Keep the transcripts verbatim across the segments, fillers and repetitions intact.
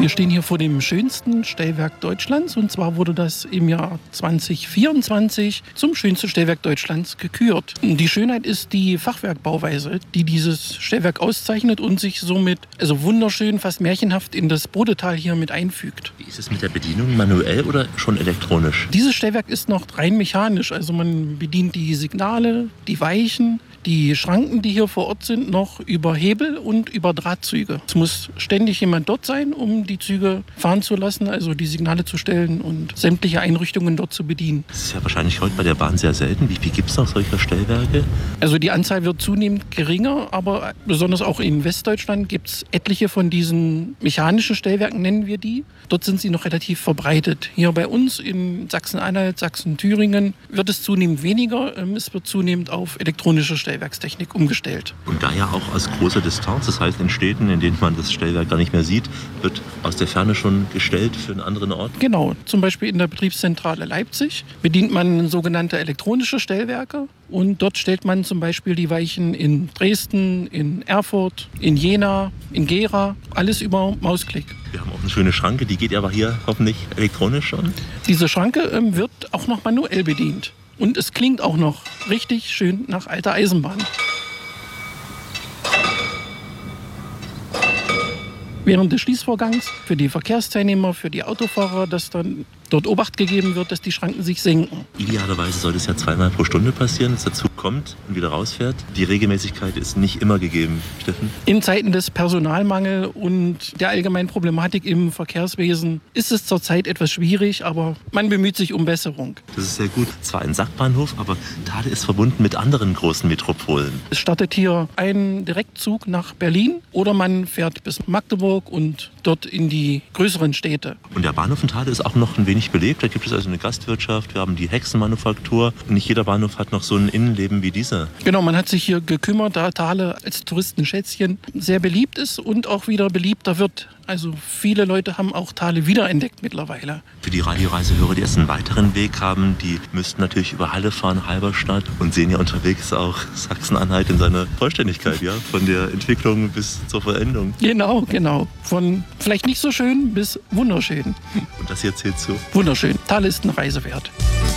Wir stehen hier vor dem schönsten Stellwerk Deutschlands und zwar wurde das im Jahr zwanzig vierundzwanzig zum schönsten Stellwerk Deutschlands gekürt. Die Schönheit ist die Fachwerkbauweise, die dieses Stellwerk auszeichnet und sich somit also wunderschön, fast märchenhaft in das Bodetal hier mit einfügt. Wie ist es mit der Bedienung, manuell oder schon elektronisch? Dieses Stellwerk ist noch rein mechanisch, also man bedient die Signale, die Weichen, die Schranken, die hier vor Ort sind, noch über Hebel und über Drahtzüge. Es muss ständig jemand dort sein, um die Züge fahren zu lassen, also die Signale zu stellen und sämtliche Einrichtungen dort zu bedienen. Das ist ja wahrscheinlich heute bei der Bahn sehr selten. Wie viel gibt es noch solcher Stellwerke? Also die Anzahl wird zunehmend geringer, aber besonders auch in Westdeutschland gibt es etliche von diesen mechanischen Stellwerken, nennen wir die. Dort sind sie noch relativ verbreitet. Hier bei uns in Sachsen-Anhalt, Sachsen-Thüringen wird es zunehmend weniger. Es wird zunehmend auf elektronische Stellwerkstechnik umgestellt. Und da ja auch aus großer Distanz, das heißt in Städten, in denen man das Stellwerk gar nicht mehr sieht, wird aus der Ferne schon gestellt für einen anderen Ort? Genau, zum Beispiel in der Betriebszentrale Leipzig bedient man sogenannte elektronische Stellwerke. Und dort stellt man zum Beispiel die Weichen in Dresden, in Erfurt, in Jena, in Gera, alles über Mausklick. Wir haben auch eine schöne Schranke, die geht aber hier hoffentlich elektronisch schon. Diese Schranke ähm, wird auch noch manuell bedient. Und es klingt auch noch richtig schön nach alter Eisenbahn. Während des Schließvorgangs für die Verkehrsteilnehmer, für die Autofahrer, dass dann dort Obacht gegeben wird, dass die Schranken sich senken. Idealerweise sollte es ja zweimal pro Stunde passieren, dass der Zug kommt und wieder rausfährt. Die Regelmäßigkeit ist nicht immer gegeben, Steffen. In Zeiten des Personalmangels und der allgemeinen Problematik im Verkehrswesen ist es zurzeit etwas schwierig, aber man bemüht sich um Besserung. Das ist sehr gut. Zwar ein Sackbahnhof, aber Thale ist verbunden mit anderen großen Metropolen. Es startet hier ein Direktzug nach Berlin oder man fährt bis Magdeburg und dort in die größeren Städte. Und der Bahnhof in Thale ist auch noch ein wenig belebt. Da gibt es also eine Gastwirtschaft, wir haben die Hexenmanufaktur. Und nicht jeder Bahnhof hat noch so ein Innenleben wie dieser. Genau, man hat sich hier gekümmert, da Thale als Touristenschätzchen sehr beliebt ist und auch wieder beliebter wird. Also viele Leute haben auch Thale wiederentdeckt mittlerweile. Für die Radioreisehörer, die jetzt einen weiteren Weg haben, die müssten natürlich über Halle fahren, Halberstadt und sehen ja unterwegs auch Sachsen-Anhalt in seiner Vollständigkeit, ja, von der Entwicklung bis zur Vollendung. Genau, genau. Von vielleicht nicht so schön bis wunderschön. Und das hier zählt zu? Wunderschön. Thale ist eine Reise wert.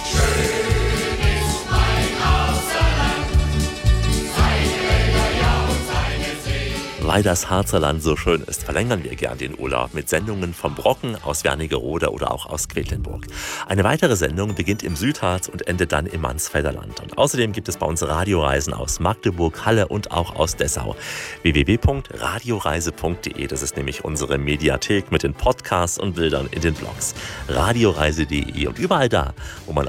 Weil das Harzerland so schön ist, verlängern wir gern den Urlaub mit Sendungen vom Brocken, aus Wernigerode oder auch aus Quedlinburg. Eine weitere Sendung beginnt im Südharz und endet dann im Mansfelder Land. Und außerdem gibt es bei uns Radioreisen aus Magdeburg, Halle und auch aus Dessau. w w w punkt radioreise punkt de, das ist nämlich unsere Mediathek mit den Podcasts und Bildern in den Blogs. radioreise punkt de und überall da, wo man